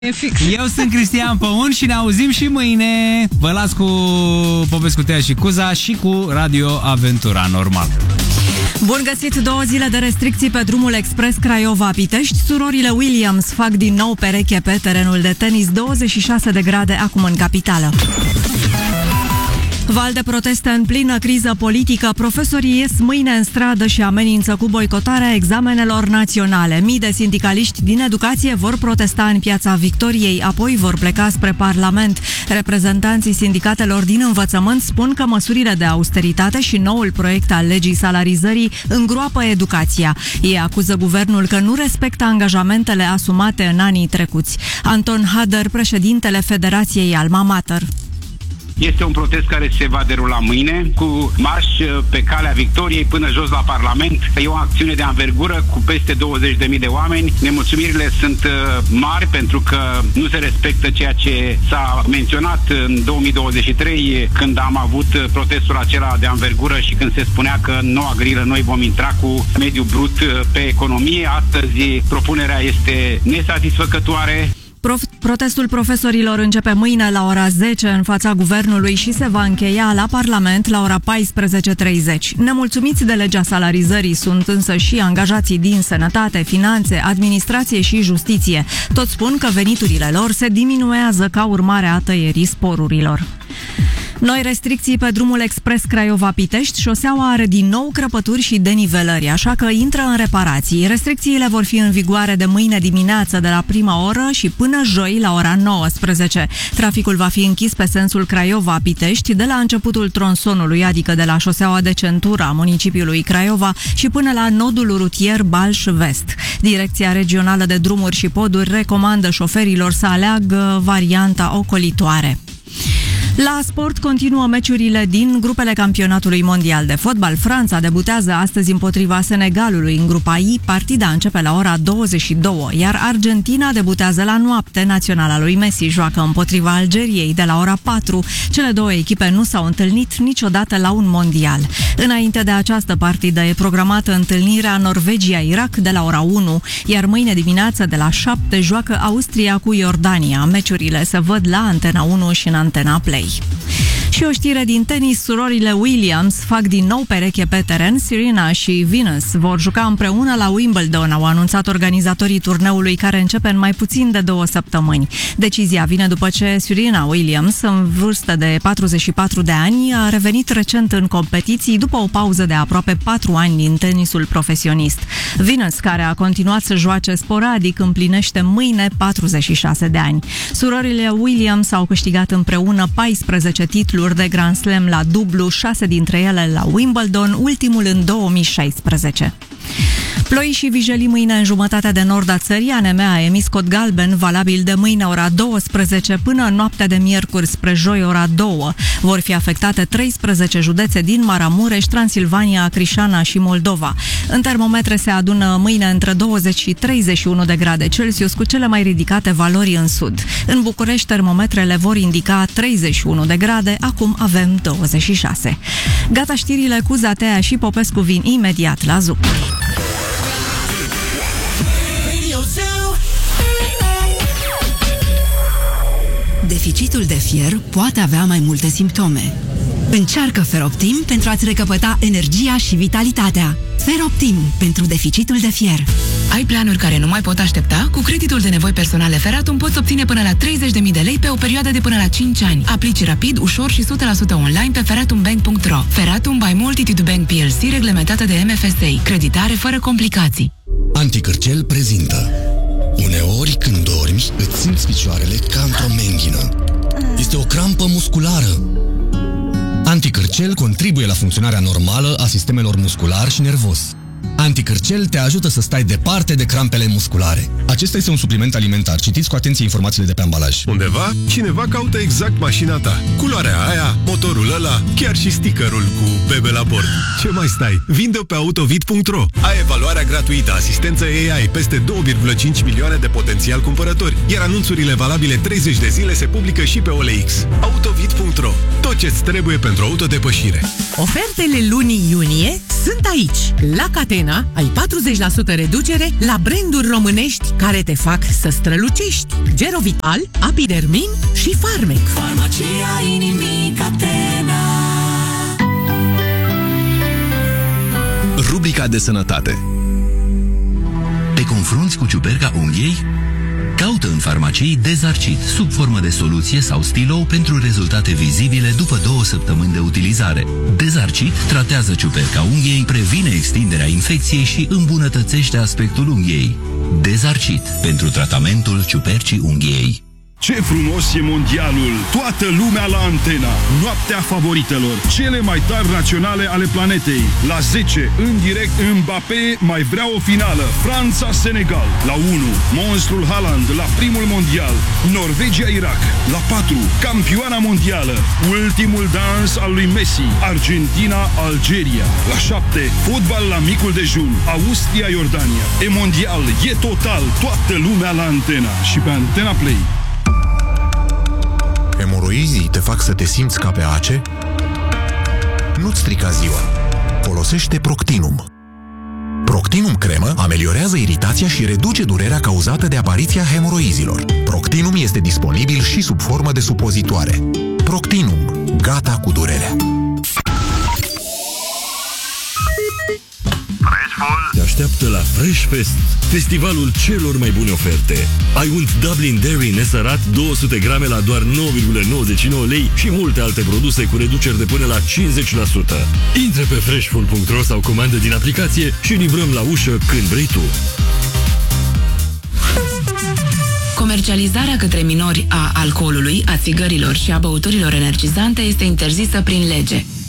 E fix. Eu sunt Cristian Păun și ne auzim și mâine. Vă las cu Popescu, Tea și Cuza și cu Radio Aventura, normal. Bun găsit! 2 zile de restricții pe drumul expres Craiova-Pitești. Surorile Williams fac din nou pereche pe terenul de tenis. 26 de grade acum în capitală. Val de proteste în plină criză politică. Profesorii ies mâine în stradă și amenință cu boicotarea examenelor naționale. Mii de sindicaliști din educație vor protesta în Piața Victoriei, apoi vor pleca spre Parlament. Reprezentanții sindicatelor din învățământ spun că măsurile de austeritate și noul proiect al legii salarizării îngroapă educația. Ei acuză guvernul că nu respectă angajamentele asumate în anii trecuți. Anton Hader, președintele Federației Alma Mater. Este un protest care se va derula mâine, cu marș pe calea Victoriei până jos la Parlament. E o acțiune de anvergură cu peste 20.000 de oameni. Nemulțumirile sunt mari pentru că nu se respectă ceea ce s-a menționat în 2023, când am avut protestul acela de anvergură și când se spunea că în noua grilă noi vom intra cu mediul brut pe economie. Astăzi propunerea este nesatisfăcătoare. Protestul profesorilor începe mâine la ora 10 în fața guvernului și se va încheia la Parlament la ora 14:30. Nemulțumiți de legea salarizării sunt însă și angajații din sănătate, finanțe, administrație și justiție. Toți spun că veniturile lor se diminuează ca urmare a tăierii sporurilor. Noi restricții pe drumul expres Craiova-Pitești. Șoseaua are din nou crăpături și denivelări, așa că intră în reparații. Restricțiile vor fi în vigoare de mâine dimineață de la prima oră și până joi la ora 19. Traficul va fi închis pe sensul Craiova-Pitești de la începutul tronsonului, adică de la șoseaua de centură a municipiului Craiova și până la nodul rutier Balș-Vest. Direcția Regională de Drumuri și Poduri recomandă șoferilor să aleagă varianta ocolitoare. La sport continuă meciurile din grupele campionatului mondial de fotbal. Franța debutează astăzi împotriva Senegalului în grupa I. Partida începe la ora 22, iar Argentina debutează la noapte. Naționala lui Messi joacă împotriva Algeriei de la ora 4. Cele două echipe nu s-au întâlnit niciodată la un mondial. Înainte de această partidă e programată întâlnirea Norvegia-Irak de la ora 1, iar mâine dimineață de la 7 joacă Austria cu Iordania. Meciurile se văd la Antena 1 și în Antena Play. Și o știre din tenis, surorile Williams fac din nou pereche pe teren. Serena și Venus vor juca împreună la Wimbledon, au anunțat organizatorii turneului, care începe în mai puțin de 2 săptămâni. Decizia vine după ce Serena Williams, în vârstă de 44 de ani, a revenit recent în competiții după o pauză de aproape 4 ani din tenisul profesionist. Venus, care a continuat să joace sporadic, împlinește mâine 46 de ani. Surorile Williams au câștigat împreună 14 titluri de Grand Slam la dublu, 6 dintre ele la Wimbledon, ultimul în 2016. Ploi și vijelii mâine în jumătatea de nord a țării. ANM a emis cod galben valabil de mâine ora 12 până în noaptea de miercuri spre joi ora 2. Vor fi afectate 13 județe din Maramureș, Transilvania, Crișana și Moldova. În termometre se adună mâine între 20 și 31 de grade Celsius, cu cele mai ridicate valori în sud. În București termometrele vor indica 31 de grade, acum avem 26. Gata știrile cu Zatea și Popescu vin imediat la ZUP. Deficitul de fier poate avea mai multe simptome. Încearcă Feroptim pentru a-ți recăpăta energia și vitalitatea. Feroptim pentru deficitul de fier. Ai planuri care nu mai pot aștepta? Cu creditul de nevoi personale Feratum poți obține până la 30.000 de lei pe o perioadă de până la 5 ani. Aplici rapid, ușor și 100% online pe feratumbank.ro. Feratum by Multitude Bank PLC, reglementată de MFSA. Creditare fără complicații. Anticârcel prezintă. Uneori când dormi, îți simți picioarele ca într-o menghină. Este o crampă musculară. Anticârcel contribuie la funcționarea normală a sistemelor muscular și nervos. Anticârcel te ajută să stai departe de crampele musculare. Acesta este un supliment alimentar. Citiți cu atenție informațiile de pe ambalaj. Undeva, cineva caută exact mașina ta. Culoarea aia, motorul ăla, chiar și stickerul cu bebe la bord. Ce mai stai? Vinde-o pe autovid.ro. Ai evaluarea gratuită, asistență AI, peste 2,5 milioane de potențial cumpărători, iar anunțurile valabile 30 de zile se publică și pe OLX. Autovid.ro. Tot ce-ți trebuie pentru autodepășire. Ofertele lunii iunie sunt aici. La Catena ai 40% reducere la branduri românești care te fac să strălucești. Gerovital, Apidermin și Farmec. Farmacia inimii Catena. Rubrica de sănătate. Te confrunți cu ciuperca unghiei? Caută în farmacii Dezarcit, sub formă de soluție sau stilou pentru rezultate vizibile după 2 săptămâni de utilizare. Dezarcit tratează ciuperca unghiei, previne extinderea infecției și îmbunătățește aspectul unghiei. Dezarcit, pentru tratamentul ciupercii unghiei. Ce frumos e mondialul! Toată lumea la Antena! Noaptea favoritelor! Cele mai tari naționale ale planetei! La 10, în direct, Mbappé mai vrea o finală. Franța-Senegal. La 1, monstrul Haaland la primul mondial. Norvegia-Irak. La 4, campioana mondială. Ultimul dans al lui Messi. Argentina-Algeria. La 7, fotbal la micul dejun. Austria-Iordania. E mondial, e total, toată lumea la Antena. Și pe Antena Play. Hemoroizii te fac să te simți ca pe ace? Nu-ți strica ziua. Folosește Proctinum. Proctinum cremă ameliorează iritația și reduce durerea cauzată de apariția hemoroizilor. Proctinum este disponibil și sub formă de supozitoare. Proctinum. Gata cu durerea. Te așteaptă la Fresh Fest, festivalul celor mai bune oferte. Ai unt Dublin Dairy nesărat 200 grame la doar 9,99 lei și multe alte produse cu reduceri de până la 50%. Intră pe freshful.ro sau comandă din aplicație și livrăm la ușă când vrei tu. Comercializarea către minori a alcoolului, a țigărilor și a băuturilor energizante este interzisă prin lege.